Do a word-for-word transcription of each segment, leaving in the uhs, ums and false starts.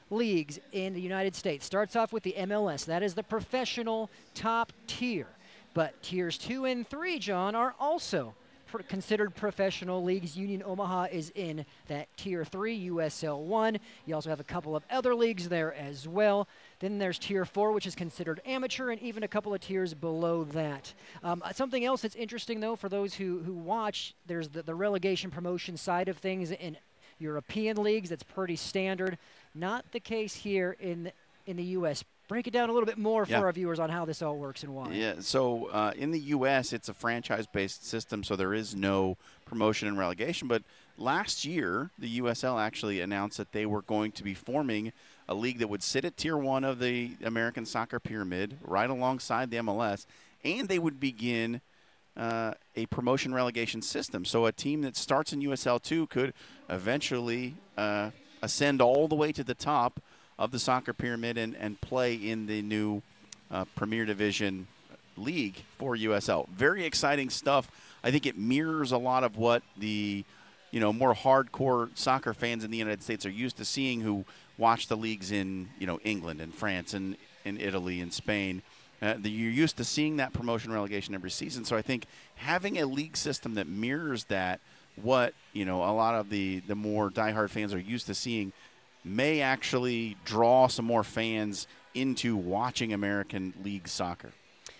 leagues in the United States. Starts off with the M L S. That is the professional top tier. But tiers two and three, John, are also pr- considered professional leagues. Union Omaha is in that tier three, U S L one. You also have a couple of other leagues there as well. Then there's tier four, which is considered amateur, and even a couple of tiers below that. Um, something else that's interesting, though, for those who, who watch, there's the, the relegation promotion side of things in European leagues. That's pretty standard. Not the case here in in the U S Break it down a little bit more for Yeah. our viewers on how this all works and why. Yeah, so uh, in the U S, it's a franchise-based system, so there is no promotion and relegation. But last year, the U S L actually announced that they were going to be forming a league that would sit at Tier one of the American Soccer Pyramid, right alongside the M L S, and they would begin uh, a promotion relegation system. So a team that starts in U S L two could eventually uh, ascend all the way to the top of the soccer pyramid and, and play in the new uh, Premier Division league for U S L. Very exciting stuff. I think it mirrors a lot of what the, you know, more hardcore soccer fans in the United States are used to seeing, who watch the leagues in, you know, England and France and in Italy and Spain. Uh, the, you're used to seeing that promotion relegation every season. So I think having a league system that mirrors that, what, you know, a lot of the, the more diehard fans are used to seeing, may actually draw some more fans into watching American League soccer.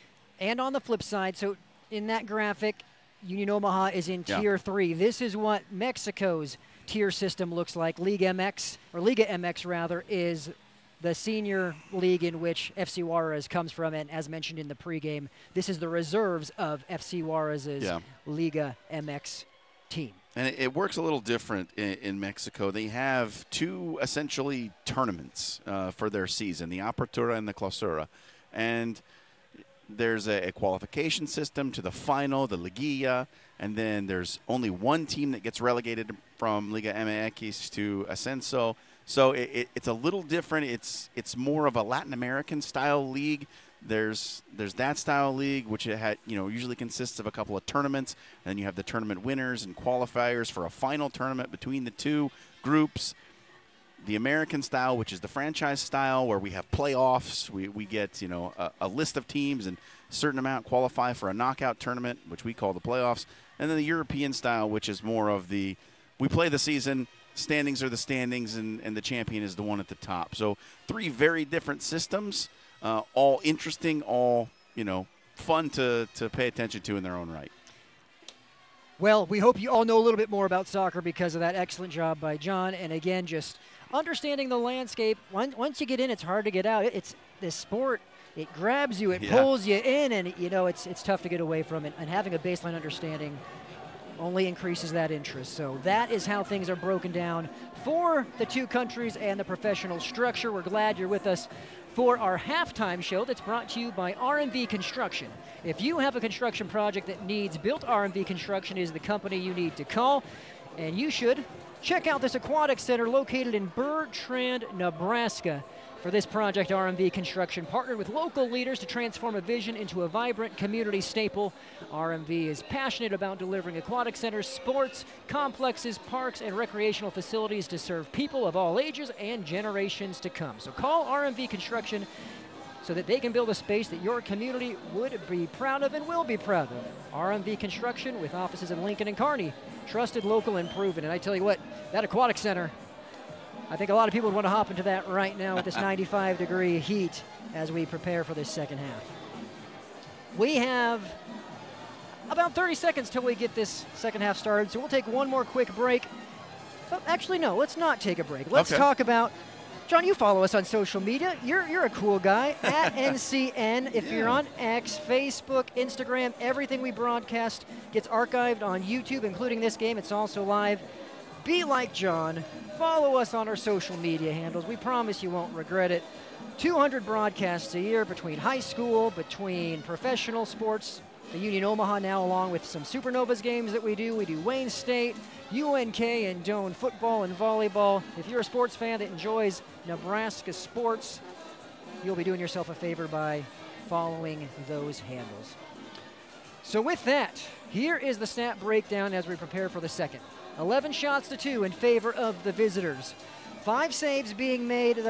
And on the flip side, so in that graphic, Union Omaha is in Yeah. Tier three. This is what Mexico's tier system looks like. League M X, or Liga M X rather, is the senior league in which F C Juarez comes from. And as mentioned in the pregame, this is the reserves of F C Juarez's Yeah. Liga M X team. And it, it works a little different in, in Mexico. They have two essentially tournaments uh, for their season, the Apertura and the Clausura. And there's a, a qualification system to the final, the Liguilla, and then there's only one team that gets relegated from Liga M X to Ascenso. So it, it, it's a little different. It's it's more of a Latin American style league. There's there's that style league, which it had, you know, usually consists of a couple of tournaments, and then you have the tournament winners and qualifiers for a final tournament between the two groups. The American style, which is the franchise style, where we have playoffs. We we get, you know, a, a list of teams, and a certain amount qualify for a knockout tournament, which we call the playoffs. And then the European style, which is more of the, we play the season, standings are the standings, and, and the champion is the one at the top. So three very different systems. Uh, all interesting, all, you know, fun to, to pay attention to in their own right. Well, we hope you all know a little bit more about soccer because of that excellent job by John. And again, just understanding the landscape. Once, once you get in, it's hard to get out. It, it's this sport. It grabs you. It Yeah. pulls you in, and you know it's it's tough to get away from it. And having a baseline understanding only increases that interest. So that is how things are broken down for the two countries and the professional structure. We're glad you're with us for our halftime show that's brought to you by R M V Construction. If you have a construction project that needs built, R M V Construction is the company you need to call. And you should check out this aquatic center located in Bertrand, Nebraska. For this project, R M V Construction partnered with local leaders to transform a vision into a vibrant community staple. R M V is passionate about delivering aquatic centers, sports, complexes, parks, and recreational facilities to serve people of all ages and generations to come. So call R M V Construction so that they can build a space that your community would be proud of and will be proud of. R M V Construction, with offices in Lincoln and Kearney. Trusted, local, and proven. And I tell you what, that aquatic center, I think a lot of people would want to hop into that right now with this ninety-five degree heat as we prepare for this second half. We have about thirty seconds till we get this second half started, so we'll take one more quick break. But actually, no, let's not take a break. Let's Okay. talk about, John, you follow us on social media. You're you're a cool guy, at N C N. If you're Yeah. on X, Facebook, Instagram, everything we broadcast gets archived on YouTube, including this game. It's also live. Be like John. Follow us on our social media handles. We promise you won't regret it. two hundred broadcasts a year between high school, between professional sports, the Union Omaha now, along with some Supernovas games that we do. We do Wayne State, U N K, and Doane football and volleyball. If you're a sports fan that enjoys Nebraska sports, you'll be doing yourself a favor by following those handles. So with that, here is the snap breakdown as we prepare for the second. eleven shots to two in favor of the visitors. Five saves being made